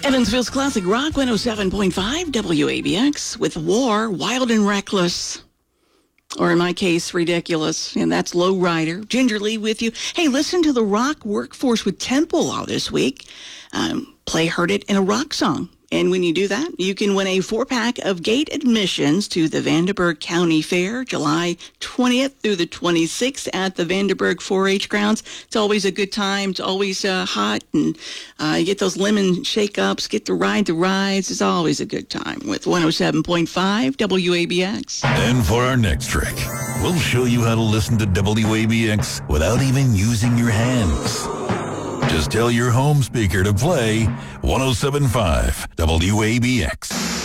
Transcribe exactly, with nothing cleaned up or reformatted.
Evansville's Classic Rock one oh seven point five W A B X with War, Wild and Reckless. Or in my case, Ridiculous. And that's Low Rider. Gingerly with you. Hey, listen to the Rock Workforce with Temple all this week. Um, play Heard It in a Rock Song. And when you do that, you can win a four-pack of gate admissions to the Vanderburgh County Fair, July twentieth through the twenty-sixth at the Vanderburgh four H grounds. It's always a good time. It's always uh, hot, and uh, you get those lemon shake-ups, get to ride the rides. It's always a good time with one oh seven point five W A B X. And for our next trick, we'll show you how to listen to W A B X without even using your hands. Just tell your home speaker to play one oh seven point five W A B X.